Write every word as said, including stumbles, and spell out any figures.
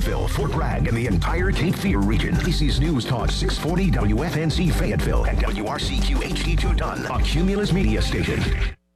Fayetteville, Fort Bragg, and the entire Cape Fear region. This is News Talk six forty W F N C Fayetteville and W R C Q H D two Dunn, a Cumulus Media station.